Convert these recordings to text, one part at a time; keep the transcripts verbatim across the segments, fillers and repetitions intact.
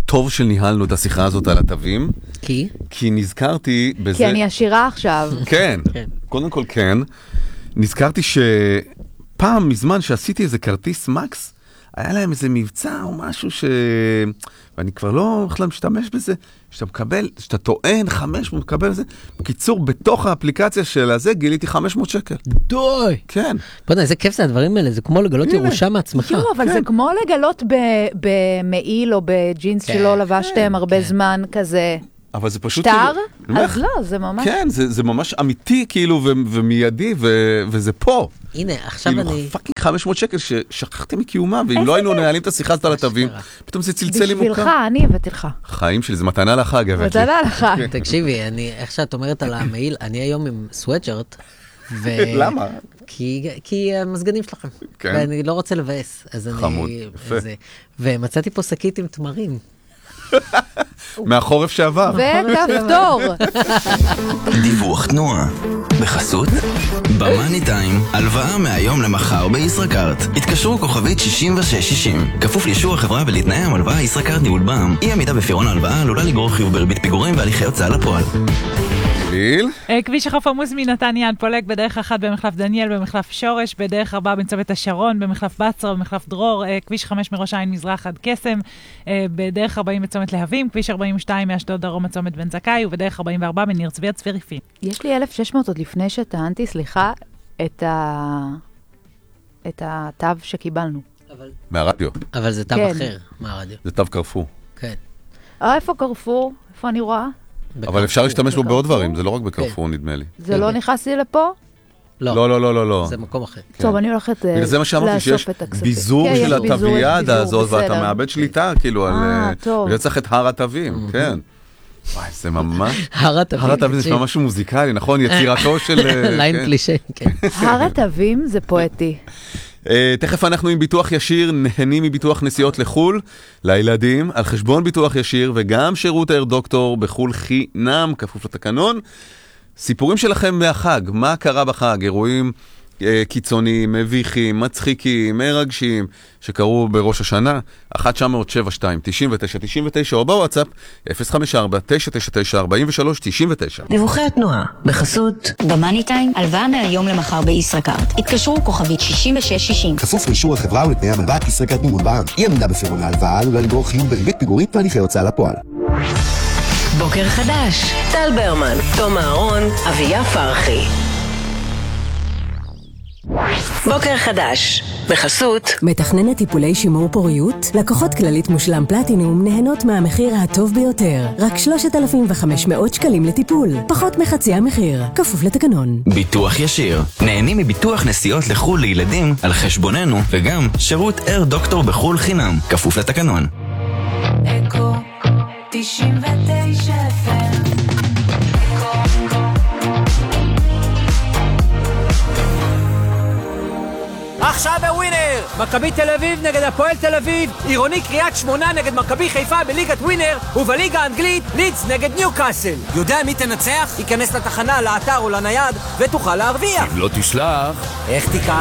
טוב שניהלנו את השיחה הזאת על התווים. כי? כי נזכרתי בזה... כי אני עשירה עכשיו. כן, קודם כל כן. נזכרתי שפעם מזמן שעשיתי איזה כרטיס מקס, היה להם איזה מבצע או משהו ש... ואני כבר לא בכלל משתמש בזה, שאתה מקבל, שאתה טוען חמש מאות, מקבל זה. בקיצור, בתוך האפליקציה של הזה גיליתי חמש מאות שקל. דוי! כן. בוא'נה, איזה כיף זה הדברים האלה, זה כמו לגלות ירושה מעצמך. יו, אבל זה כמו לגלות במעיל או בג'ינס שלא לבשתם הרבה זמן כזה. אבל זה פשוט... שטר? אז לא, זה ממש... כן, זה ממש אמיתי כאילו ומיידי, וזה פה. הנה, עכשיו אני... כאילו פאקינג חמש מאות שקל ששכחתי מקיומה, ואם לא היינו נעלים את השיחה הזאת על התווים, פתאום זה צלצל לי מוכר. בשבילך, אני הבאתי לך. חיים שלי, זה מתנה לחג, הבאת לי. מתנה לחג. תקשיבי, איך שאת אומרת על המעיל, אני היום עם סוואטשרט, למה? כי המזגנים שלכם. ואני לא רוצה לבאס. חמוד, יפה. ומצאתי פה שקית עם תמרים. מהחורף שעבר. וכפתור. דיווח תנועה. בחסות? במאני טיים, הלוואה מהיום למחר בישראכרט. התקשרו כוכבית שישים ושש שישים. כפוף לאישור החברה ולתנאי המלוואה ישראכרט ניהול בע"מ. אי עמידה בפירעון ההלוואה עלולה לגרור חיוב בריבית פיגורים והליכי הוצאה לפועל. כביש החוף עמוס מנתניה עד פולג, בדרך אחת במחלף דניאל, במחלף שורש, בדרך ארבע בצומת השרון, במחלף בצרה, במחלף דרור, כביש חמש מראש העין מזרח עד קסם, בדרך ארבעים בצומת להבים, כביש ארבעים ושתיים מאשדוד דרום בצומת בן זכאי, ובדרך ארבעים וארבע מניר צבי עד צפיריפין. יש לי אלף ושש מאות עוד לפני שטענתי, סליחה, את ה... את התו שקיבלנו. מהרדיו. אבל זה תו אחר מהרדיו. זה תו קרפור. כן. אה, איפה קרפור? איפה אני רואה? אבל אפשר להשתמש בו בעוד דברים, זה לא רק בקרפור נדמה לי. זה לא נכנס לי לפה? לא. לא, לא, לא, לא. זה מקום אחר. טוב, אני הולכת לאסוף את הכספים. זה מה שאמרתי, שיש ביזור של התוויאדה הזאת, ואתה מאבד שליטה, כאילו, על... וזה צריך את הר התווים, כן. וואי, זה ממש... הר התווים. הר התווים זה משהו מוזיקלי, נכון? יצירתו של... ליין קלישה, כן. הר התווים זה פואטי. תכף אנחנו עם ביטוח ישיר, נהנים מביטוח נסיעות לחול, לילדים, על חשבון ביטוח ישיר, וגם שירות אייר דוקטור בחול חינם, כפוף לתקנון. סיפורים שלכם מהחג, מה קרה בחג? אירועים קיצוניים, מביכים, מצחיקים, מרגשים, שקרו בראש השנה, אחת תשע אפס שבע שתיים תשעים ותשע תשעים ותשע, או בוואטסאפ, אפס חמש ארבע תשע תשע תשע ארבעים ושלוש תשעים ותשע. דיווחי התנועה, בחסות במאני טיים, הלוואה מהיום למחר בישראכרט. התקשרו כוכבית שישים ושש שישים. כפוף לאישור החברה ולתנאי המלוואה ישראכרט ניהול בע"מ. אי עמידה בפירעון ההלוואה עלולה לגרור חיוב בריבית פיגורים והליכי הוצאה לפועל. בוקר חדש, טל ברמן, תום אהרון, אביה פרחי. בוקר חדש, בחסות מתכננת טיפולי שימור פוריות, לקוחות כללית מושלם פלטינום נהנות מהמחיר הטוב ביותר, רק שלושת אלפים וחמש מאות שקלים לטיפול, פחות מחצי המחיר, כפוף לתקנון. ביטוח ישיר, נהנים מביטוח נסיעות לחול לילדים על חשבוננו, וגם שירות אייר דוקטור בחול חינם, כפוף לתקנון. אקו תשעים ותשע אף אם עכשיו בווינר, מכבי תל אביב נגד הפועל תל אביב, עירוני קריית שמונה נגד מכבי חיפה בליגת ווינר, ובליגה האנגלית לידס נגד ניוקאסל. יודע מי תנצח? ייכנס לתחנה, לאתר או לנייד ותוכל להרוויח. אם לא תשלח, איך תיקח?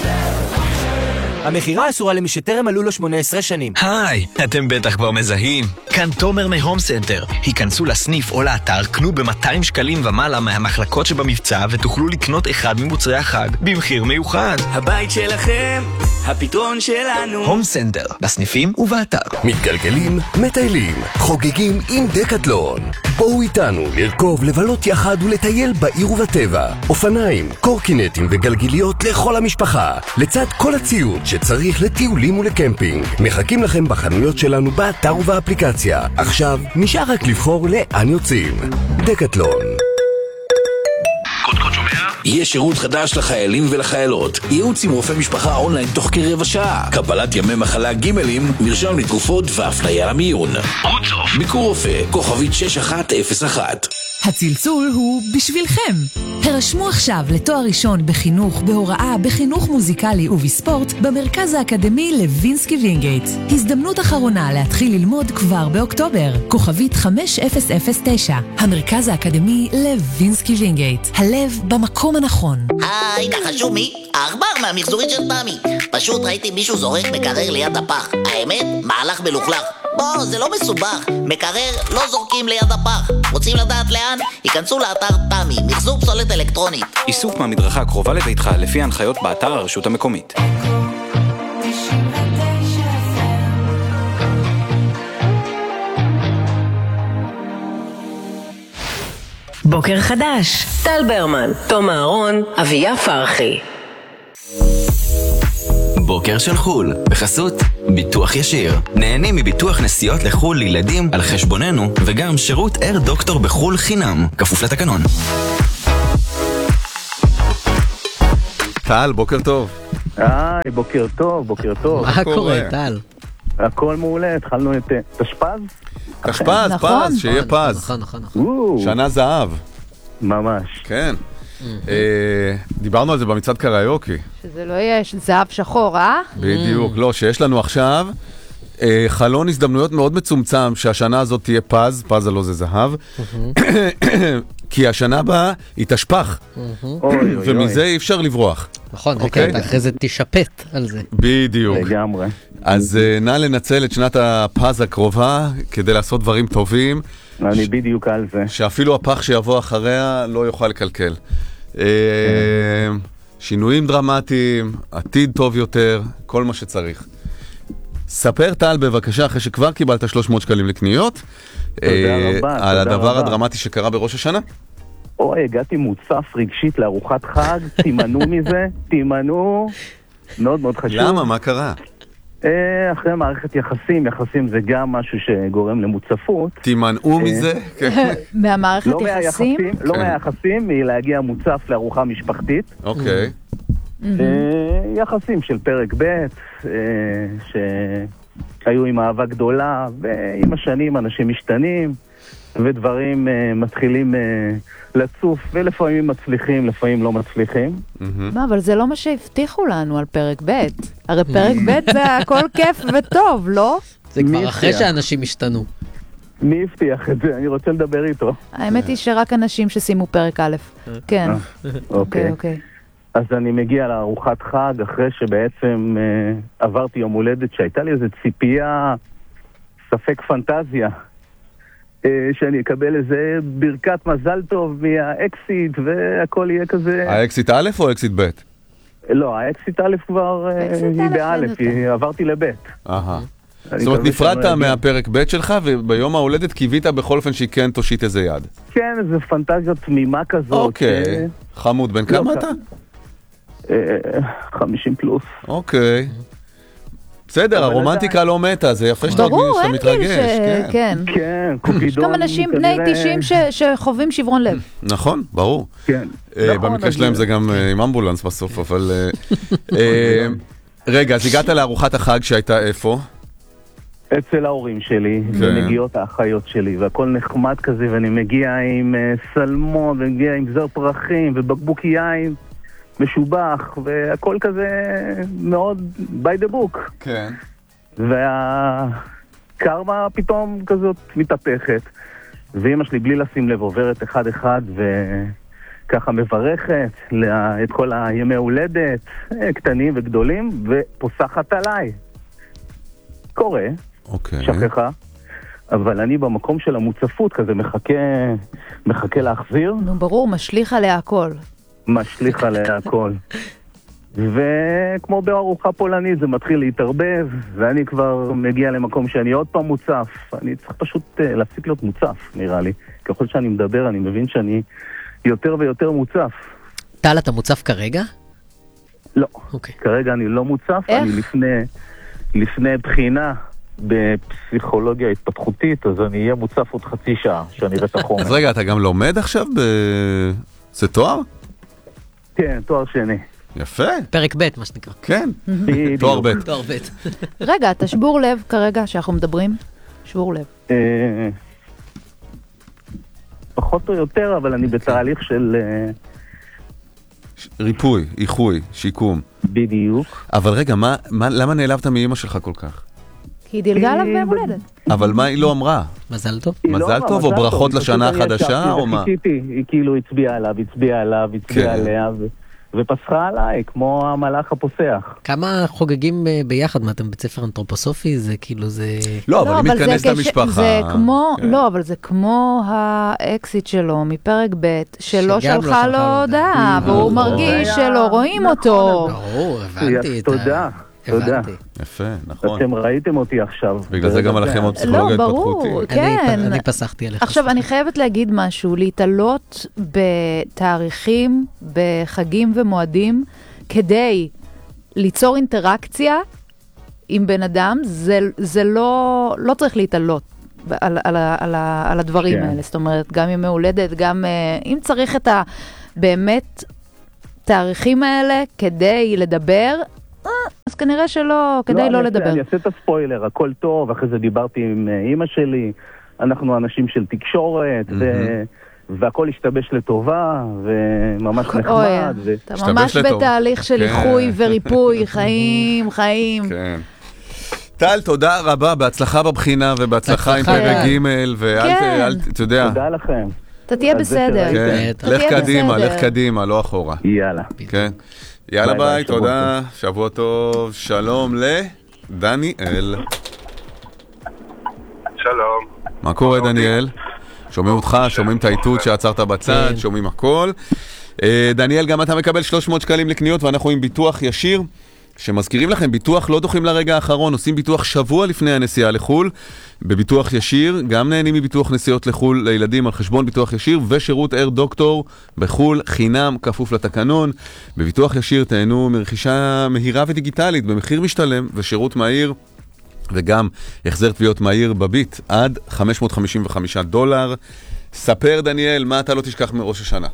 המחירה אסורה למי שטרם מלאו לו שמונה עשרה שנים. היי, אתם בטח כבר מזהים. כאן תומר מהום סנטר. היכנסו לסניף או לאתר, קנו ב-מאתיים שקלים ומעלה מהמחלקות שבמבצע ותוכלו לקנות אחד ממוצרי החג במחיר מיוחד. הבית שלכם, הפתרון שלנו. הום סנטר, בסניפים ובאתר. מתגלגלים, מטיילים, חוגגים עם דקטלון. בואו איתנו לרכוב, לבלות יחד ולטייל בעיר ובטבע. אופניים, קורקינטים וגלגיליות לכל המשפחה. לצד כל הציוד שצריך לטיולים ולקמפינג. מחכים לכם בחנויות שלנו באתר ובאפליקציה. עכשיו נשאר רק לבחור לאן יוצאים. דקטלון. קודקוד שומע? יש שירות חדש לחיילים ולחיילות. ייעוץ עם רופא משפחה אונליין תוך כרבע שעה. קבלת ימי מחלה גימלים, מרשם לתרופות והפניה למיון. רוצוף. ביקור רופא, כוכבית שש אחת אפס אחת. הצלצול הוא בשבילכם. הרשמו עכשיו לתואר ראשון בחינוך, בהוראה, בחינוך מוזיקלי ובספורט במרכז האקדמי לוינסקי וינגייט. הזדמנות אחרונה להתחיל ללמוד כבר באוקטובר. כוכבית חמש אפס אפס תשע. המרכז האקדמי לוינסקי וינגייט. הלב במקום הנכון. היי, נחשו מי? העכבר מהמחזורית של תמי. פשוט ראיתי מישהו זורק מקרר ליד הפח. האמת, מהלך מלוכלך. בוא, זה לא מסובך. מקרר לא זורקים ליד הפח. רוצים לדעת לאן? היכנסו לאתר תמי, מחזור פסולת אלקטרונית. איסוף מהמדרכה הקרובה לביתך לפי ההנחיות באתר הרשות המקומית. בוקר חדש, טל ברמן, תום אהרון, אביה פרחי. בוקר של חול, בחסות ביטוח ישיר. נהנים מביטוח נסיעות לחול לילדים על חשבוננו, וגם שירות אייר דוקטור בחול חינם, כפוף לתקנון. טל, בוקר טוב. היי, בוקר טוב, בוקר טוב. מה קורה, טל? הכל מעולה, התחלנו את תשפ"ז. תשפ"ז, פז, שיהיה פז. נכון, נכון, נכון. שנה זהב. ממש. כן. דיברנו על זה במצעד קריוקי. שזה לא יהיה זהב שחור, אה? בדיוק, לא, שיש לנו עכשיו חלון הזדמנויות מאוד מצומצם שהשנה הזאת תהיה פז, פז הלא זה זהב, כי השנה הבאה היא תשפ"ח, ומזה אי אפשר לברוח. נכון, אחרי זה תשפט על זה. בדיוק. לגמרי. אז נא לנצל את שנת הפז הקרובה כדי לעשות דברים טובים. אני בדיוק על זה. שאפילו הפח שיבוא אחריה לא יוכל לקלקל. שינויים דרמטיים, עתיד טוב יותר, כל מה שצריך. ספר טל בבקשה, אחרי שכבר קיבלת שלוש מאות שקלים לקניות, על הדבר הדרמטי שקרה בראש השנה. אוי, הגעתי מוצף רגשית לארוחת חג, תימנעו מזה, תימנעו, מאוד מאוד חשוב. למה? מה קרה? אחרי מערכת יחסים, יחסים זה גם משהו שגורם למוצפות. תימנעו מזה? מהמערכת יחסים? לא מהיחסים, מלהגיע מוצף לארוחה משפחתית. אוקיי. יחסים של פרק ב' שהיו עם אהבה גדולה, ועם השנים אנשים משתנים, ודברים מתחילים לצוף, ולפעמים מצליחים, לפעמים לא מצליחים. מה, אבל זה לא מה שהבטיחו לנו על פרק ב'. הרי פרק ב' זה הכל כיף וטוב, לא? זה כבר אחרי שאנשים השתנו. מי הבטיח את זה? אני רוצה לדבר איתו. האמת היא שרק אנשים ששימו פרק א'. כן. אוקיי, אוקיי. אז אני מגיע לארוחת חג אחרי שבעצם אה, עברתי יום הולדת שהייתה לי איזו ציפייה, ספק פנטזיה, אה, שאני אקבל איזה ברכת מזל טוב מהאקסיט והכל יהיה כזה... האקסיט א' או האקסיט ב'? לא, האקסיט א' כבר אה, היא באלף, עברתי לב'. אהה. זאת אומרת, נפרדת מהפרק ב' שלך, וביום ההולדת קיווית בכל אופן שהיא כן תושיט איזה יד. כן, איזו פנטזיה תמימה כזאת. אוקיי. חמוד, בן כמה אתה? חמישים פלוס. אוקיי. בסדר, הרומנטיקה לא מתה, זה יפה שאתה מתרגש. כן. כן, יש גם אנשים בני תשעים שחווים שברון לב. נכון, ברור. כן. במקרה שלהם זה גם עם אמבולנס בסוף, אבל... רגע, אז הגעת לארוחת החג שהייתה איפה? אצל ההורים שלי, ומגיעות האחיות שלי, והכל נחמד כזה, ואני מגיע עם סלמון, ומגיע עם זר פרחים, ובקבוק יין משובח, והכל כזה מאוד by the book. כן. והקרמה פתאום כזאת מתהפכת, ואמא שלי בלי לשים לב עוברת אחד אחד, וככה מברכת את כל הימי הולדת, קטנים וגדולים, ופוסחת עליי. קורה, אוקיי. שכחה, אבל אני במקום של המוצפות כזה מחכה, מחכה להחזיר. נו ברור, משליך עליה הכל. משליך עליה הכל. וכמו בארוחה פולנית זה מתחיל להתערבב, ואני כבר מגיע למקום שאני עוד פעם מוצף. אני צריך פשוט uh, להפסיק להיות מוצף, נראה לי. ככל שאני מדבר, אני מבין שאני יותר ויותר מוצף. טל, אתה מוצף כרגע? לא. Okay. כרגע אני לא מוצף, איך? אני לפני... לפני בחינה בפסיכולוגיה התפתחותית, אז אני אהיה מוצף עוד חצי שעה, שאני אראה את החומר. אז רגע, אתה גם לומד עכשיו ב... זה תואר? כן, תואר שני. יפה. פרק ב', מה שנקרא. כן, תואר ב'. תואר ב'. רגע, אתה שבור לב כרגע שאנחנו מדברים? שבור לב. פחות או יותר, אבל אני בתהליך של... ריפוי, איחוי, שיקום. בדיוק. אבל רגע, מה, מה, למה נעלבת מאמא שלך כל כך? כי היא דילגה עליו ביום הולדת. אבל מה היא לא אמרה? מזל טוב. מזל טוב או ברכות לשנה החדשה או מה? היא כאילו הצביעה עליו, הצביעה עליו, הצביעה עליה, ופסחה עליי, כמו המלאך הפוסח. כמה חוגגים ביחד? מה, אתם בית ספר אנתרופוסופי? זה כאילו זה... לא, אבל היא מתכנס למשפחה. זה כמו, לא, אבל זה כמו האקסיט שלו מפרק ב' שלא שלחה לו הודעה, והוא מרגיש שלא רואים אותו. ברור, הבנתי את ה... תודה. תודה. יפה, נכון. אתם ראיתם אותי עכשיו. בגלל זה גם עליכם עוד פסיכולוגיה התפתחותית. לא, ברור, כן. אני פסחתי עליך. עכשיו, אני חייבת להגיד משהו, להתעלות בתאריכים, בחגים ומועדים, כדי ליצור אינטראקציה עם בן אדם, זה לא, לא צריך להתעלות על, על, על, על הדברים האלה. זאת אומרת, גם ימי הולדת, גם אם צריך את ה... באמת תאריכים האלה כדי לדבר, אז כנראה שלא, כדי לא לדבר. אני אעשה את הספוילר, הכל טוב, אחרי זה דיברתי עם אמא שלי, אנחנו אנשים של תקשורת, והכל השתבש לטובה, וממש נחמד. אתה ממש בתהליך של איחוי וריפוי, חיים, חיים. טל, תודה רבה, בהצלחה בבחינה, ובהצלחה עם פרק ג' ואל, אתה יודע. תודה לכם. אתה תהיה בסדר. לך קדימה, לך קדימה, לא אחורה. יאללה. כן. יאללה ביי, תודה, שבוע טוב, שלום לדניאל. שלום. מה קורה דניאל? שומעים אותך, שומעים את העיתות שעצרת בצד, שומעים הכל. דניאל, גם אתה מקבל שלוש מאות שקלים לקניות, ואנחנו עם ביטוח ישיר, שמזכירים לכם, ביטוח לא דוחים לרגע האחרון, עושים ביטוח שבוע לפני הנסיעה לחול, בביטוח ישיר, גם נהנים מביטוח נסיעות לחול לילדים על חשבון ביטוח ישיר, ושירות אייר דוקטור בחול חינם כפוף לתקנון. בביטוח ישיר תהנו מרכישה מהירה ודיגיטלית במחיר משתלם ושירות מהיר, וגם החזר תביעות מהיר בביט עד חמש מאות חמישים וחמישה דולר. ספר דניאל, מה אתה לא תשכח מראש השנה?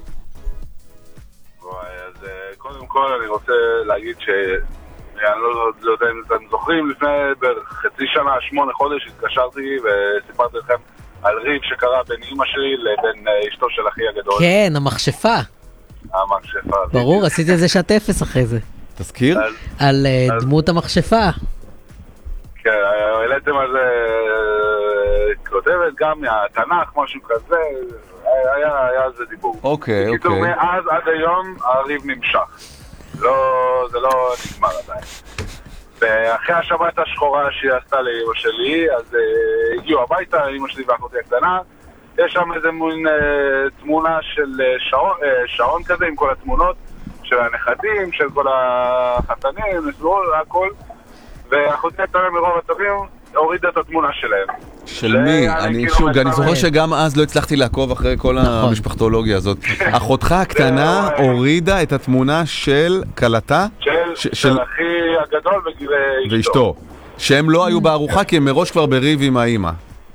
אז קודם כל אני רוצה להגיד ש... אני לא, לא יודע אם אתם זוכרים, לפני חצי שנה, שמונה חודש, התקשרתי וסיפרתי לכם על ריב שקרה בין אמא שלי לבין אשתו של אחי הגדול. כן, המכשפה. המכשפה. ברור, עשיתי איזה שעת אפס אחרי זה. תזכיר? על, על על דמות המכשפה. כן, העליתם על זה כותבת, גם מהתנ"ך, משהו כזה, היה, היה על זה דיבור. אוקיי, אוקיי. כאילו, מאז עד היום הריב נמשך. לא, זה לא נגמר עדיין. ואחרי השבת השחורה שהיא עשתה לאמא שלי, אז uh, הגיעו הביתה, אמא שלי ואחותי הקטנה, יש שם איזה מין uh, תמונה של uh, שעון, uh, שעון כזה עם כל התמונות של הנכדים, של כל החתנים, נסבור, הכל, ואחותי הקטנה מרוב הטובים הורידה את התמונה שלהם. של מי? אני שוב, אני זוכר שגם אז לא הצלחתי לעקוב אחרי כל המשפחתולוגיה הזאת. אחותך הקטנה הורידה את התמונה של קלטה? של אחי הגדול ואשתו. שהם לא היו בארוחה כי הם מראש כבר בריב עם האמא.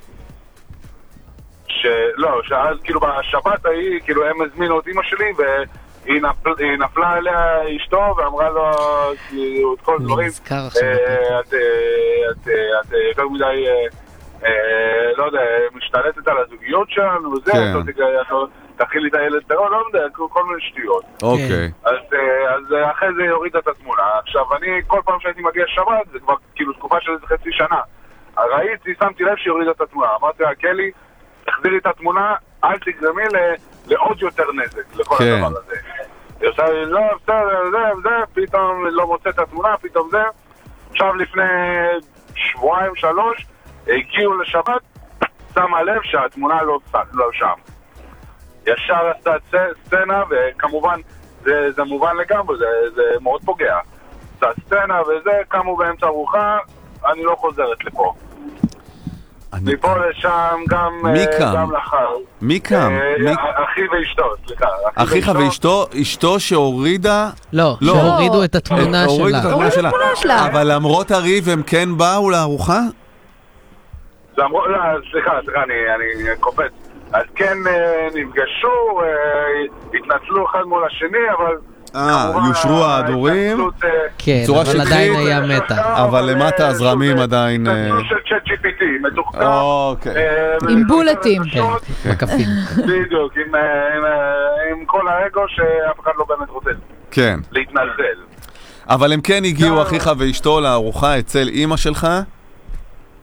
לא, שאז כאילו בשבת ההיא, כאילו הם הזמינו את אמא שלי והיא נפלה עליה אשתו ואמרה לו את כל דברים. את יותר מדי... לא יודע, משתלטת על הזוגיות שלנו וזה, תכיל לי את הילד טרור, לא יודע, כל מיני שטויות. אוקיי. אז אחרי זה יוריד את התמונה. עכשיו, אני כל פעם שהייתי מגיע שבת, זה כבר כאילו תקופה של איזה חצי שנה. ראיתי, שמתי לב שיוריד את התמונה. אמרתי לה, קלי, תחזירי את התמונה, אל תגרמי לעוד יותר נזק לכל הדבר הזה. היא עושה לי, לא, בסדר, זה, זה, פתאום לא מוצא את התמונה, פתאום זה. עכשיו לפני שבועיים, שלוש, הגיעו לשבת, שמה לב שהתמונה לא, לא שם. ישר עשתה סצנה, וכמובן זה, זה מובן לגמרי, זה, זה מאוד פוגע. עשתה סצנה וזה, קמו באמצע ארוחה, אני לא חוזרת לפה. אני... מפה לשם גם, מי קם? גם לאחר. מי קם? מי... אחי ואשתו, סליחה. אחיך ואשתו, אשתו שהורידה... לא, לא. שהורידו את התמונה שלה. הורידו את התמונה שלה. שלה. אבל למרות הריב הם כן באו לארוחה? למרות, לא, סליחה, סליחה, אני, אני קופץ. אז כן נפגשו, התנצלו אחד מול השני, אבל... אה, יושרו ההדורים, כן, אבל עדיין היה מתה. אבל למטה הזרמים עדיין... תנצלו של צ'אט ג'י פי טי, מתוחכם. עם בולטים. מקפים. בדיוק, עם כל האגו שאף אחד לא באמת רוצה להתנזל. אבל הם כן הגיעו, אחיך ואשתו, לארוחה אצל אמא שלך?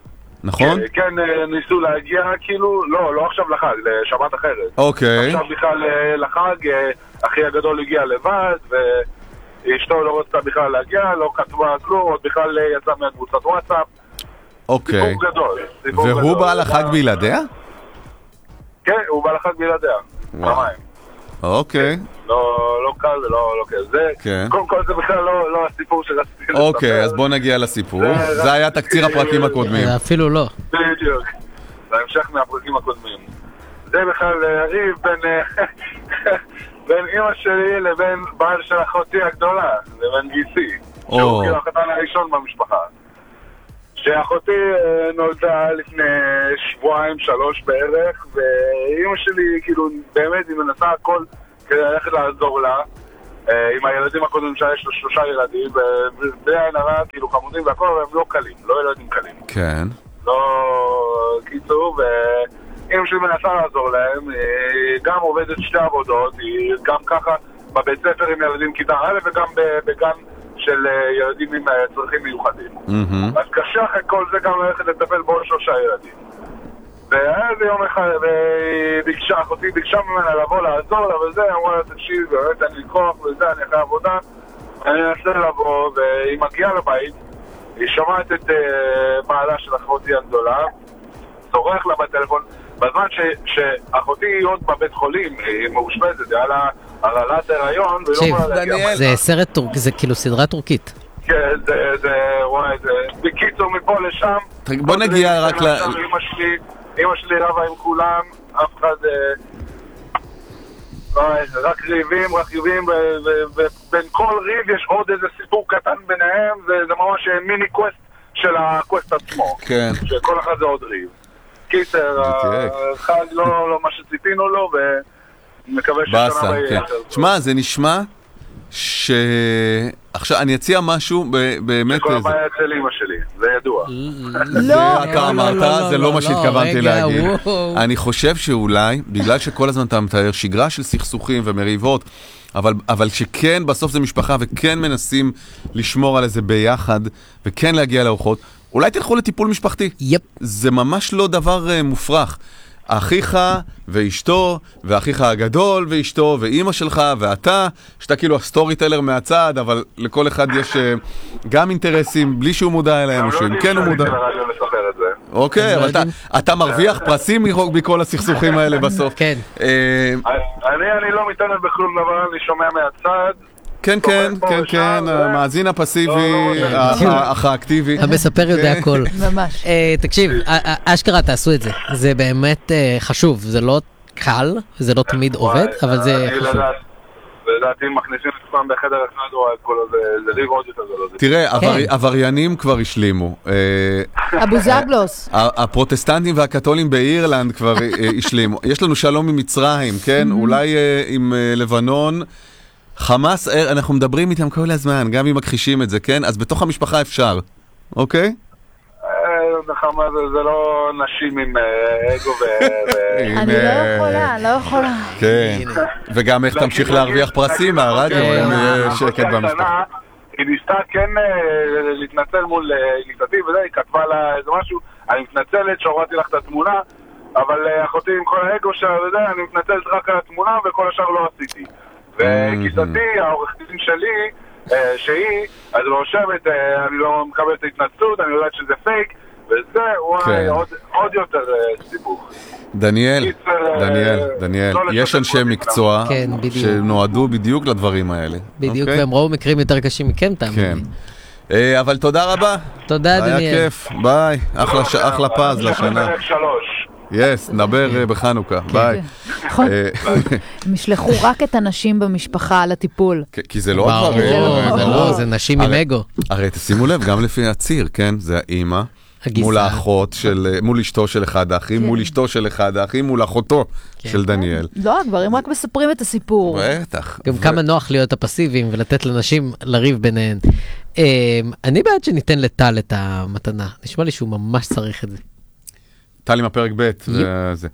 נכון? כן, ניסו להגיע, כאילו, לא, לא עכשיו לחג, לשבת אחרת. אוקיי. עכשיו בכלל לחג, אחי הגדול הגיע לבד, ואשתו לא רצתה בכלל להגיע, לא כתבה כלום, עוד בכלל יצא מהקבוצת וואטסאפ. אוקיי. סיפור גדול. והוא בא לחג בלעדיה? כן, הוא בא לחג בלעדיה. פעמיים. אוקיי. לא, לא קל ולא לא קל. זה, כן. קודם כל זה בכלל לא, לא הסיפור שרציתי לספר. אוקיי, אז בוא נגיע לסיפור. זה, זה היה תקציר הפרקים הקודמים. אפילו לא. בדיוק. זה המשך מהפרקים הקודמים. זה בכלל ריב בין, בין אמא שלי לבין בעל של אחותי הגדולה, לבין גיסי. או. שהוא כאילו החתן הראשון במשפחה. שאחותי נולדה לפני שבועיים, שלוש בערך, ואמא שלי כאילו באמת היא מנסה הכל כדי ללכת לעזור לה. עם הילדים הקודמים שלה יש לו שלושה ילדים, ובלי עין הרע כאילו חמודים והכל, אבל הם לא קלים, לא ילדים קלים. כן. לא קיצור, ואמא שלי מנסה לעזור להם, היא גם עובדת שתי עבודות, היא גם ככה בבית ספר עם ילדים כיתה א' וגם בגן של ילדים עם צרכים מיוחדים. אז קשה אחרי כל זה גם ללכת לטפל בעוד שלושה ילדים. והיה איזה יום אחד, והיא ביקשה, אחותי ביקשה ממנה לבוא לעזור לה וזה, אמרה לה תקשיב, באמת אני כוח וזה, אני אחרי עבודה, אני אנסה לבוא, והיא מגיעה לבית, היא שומעת את בעלה של אחותי הגדולה, צורך לה בטלפון, בזמן שאחותי היא עוד בבית חולים, היא מאושפזת, היה לה הרעלת הריון, ולא יכולה להגיע. זה סרט טורקי, זה כאילו סדרה טורקית. כן, זה, זה, וואי, זה, בקיצור מפה לשם. בוא נגיע רק ל... אמא שלי, אמא שלי רבה עם כולם, אף אחד... רק ריבים, רק ריבים, ובין כל ריב יש עוד איזה סיפור קטן ביניהם, זה ממש מיני קווסט של הקווסט עצמו. כן. שכל אחד זה עוד ריב. קיצר, החג לא מה שציפינו לו, ומקווה ששנה הבאה יהיה. תשמע, זה נשמע ש... עכשיו, אני אציע משהו באמת... שכל הבעיה אצל אמא שלי, זה ידוע. לא! אתה אמרת, זה לא מה שהתכוונתי להגיד. אני חושב שאולי, בגלל שכל הזמן אתה מתאר שגרה של סכסוכים ומריבות, אבל, אבל שכן בסוף זה משפחה וכן מנסים לשמור על איזה ביחד וכן להגיע לארוחות, אולי תלכו לטיפול משפחתי. יפ. זה ממש לא דבר uh, מופרך. אחיך ואשתו, ואחיך הגדול ואשתו, ואימא שלך ואתה, שאתה כאילו הסטורי טלר מהצד, אבל לכל אחד יש uh, גם אינטרסים, בלי שהוא מודע אליהם, או שאם כן הוא מודע. אוקיי, אבל אתה מרוויח פרסים מכל הסכסוכים האלה בסוף. כן. אני לא מתעניין בכלום דבר, אני שומע מהצד. כן, כן, כן, כן, המאזין הפסיבי, האח האקטיבי. המספר יודע הכל. ממש. תקשיב, אשכרה תעשו את זה. זה באמת חשוב, זה לא קל, זה לא תמיד עובד, אבל זה חשוב. לדעתי מכניסים את פעם בחדר אחד או את כל הזה, זה לראות יותר גדול. תראה, עבריינים כבר השלימו. אבו זבלוס. הפרוטסטנטים והקתולים באירלנד כבר השלימו. יש לנו שלום עם מצרים, כן? אולי עם לבנון. חמאס, אנחנו מדברים איתם כל הזמן, גם אם מכחישים את זה, כן? אז בתוך המשפחה אפשר, אוקיי? חמאס זה לא נשים עם אגו ו... אני לא יכולה, לא יכולה. כן, וגם איך תמשיך להרוויח פרסים מהרדיו, אם יהיה שקט במשפחה. היא ניסתה כן להתנצל מול ניסתי וזה, היא כתבה לה איזה משהו, אני מתנצלת שהורדתי לך את התמונה, אבל אחותי עם כל האגו שלה וזה, אני מתנצלת רק על התמונה וכל השאר לא עשיתי. וגיסתי, העורך דין שלי, שהיא, אז רושמת, אני לא מקבל את ההתנצלות, אני יודעת שזה פייק, וזה, וואי, עוד יותר סיפור. דניאל, דניאל, דניאל, יש אנשי מקצוע שנועדו בדיוק לדברים האלה. בדיוק, והם ראו מקרים יותר קשים מכם, תאמין לי. אבל תודה רבה. תודה, דניאל. היה כיף, ביי. אחלה פז לשנה. יס, נדבר בחנוכה, ביי. נכון, הם ישלחו רק את הנשים במשפחה לטיפול. כי זה לא הדברים. זה לא, זה נשים עם אגו. הרי תשימו לב, גם לפי הציר, כן? זה האמא, מול האחות של, מול אשתו של אחד האחים, מול אשתו של אחד האחים, מול אחותו של דניאל. לא, הגברים רק מספרים את הסיפור. בטח. גם כמה נוח להיות הפסיביים ולתת לנשים לריב ביניהן. אני בעד שניתן לטל את המתנה. נשמע לי שהוא ממש צריך את זה. טל עם הפרק ב' וזה.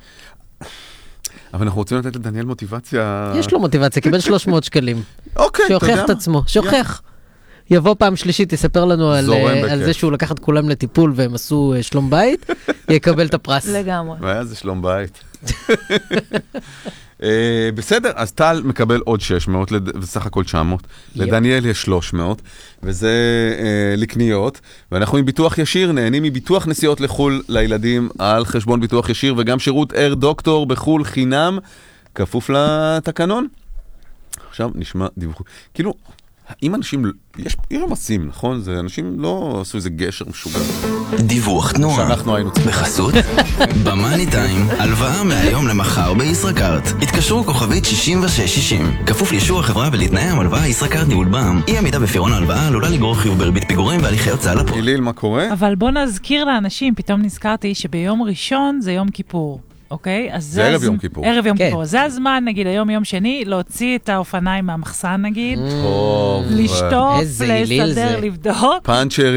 אבל אנחנו רוצים לתת לדניאל מוטיבציה... יש לו מוטיבציה, קיבל שלוש מאות שקלים. אוקיי, שוכח את עצמו, שוכח. יבוא פעם שלישית, יספר לנו על, זורם על בכיף. זה שהוא לקח את כולם לטיפול והם עשו אה, שלום בית, יקבל את הפרס. לגמרי. מה זה שלום בית? אה, בסדר, אז טל מקבל עוד שש מאות, לד- וסך הכל תשע מאות. לדניאל יש שלוש מאות, וזה אה, לקניות, ואנחנו עם ביטוח ישיר, נהנים מביטוח נסיעות לחול לילדים על חשבון ביטוח ישיר, וגם שירות אייר דוקטור בחול חינם, כפוף לתקנון. עכשיו נשמע דיווח. כאילו, אם אנשים, יש עומסים, נכון? זה אנשים לא עשו איזה גשר משוגע. דיווח תנועה. שאנחנו היינו צריכים. בחסות במאני טיים, הלוואה מהיום למחר בישראכרט. התקשרו כוכבית שישים ושש שישים. כפוף לאישור החברה ולתנאי המלוואה ישראכרט ניהול בע"מ. אי עמידה בפירעון ההלוואה עלולה לגרור חיוב בריבית פיגורים והליכי הוצאה לפועל. איליל, מה קורה? אבל בוא נזכיר לאנשים, פתאום נזכרתי שביום ראשון זה יום כיפור. אוקיי? אז זה ערב הז... יום כיפור. ערב יום כן. כיפור. זה הזמן, נגיד, היום יום שני, להוציא את האופניים מהמחסן, נגיד. טוב. לשטוף, איזה איליל לסדר, זה. לבדוק. פאנצ'ר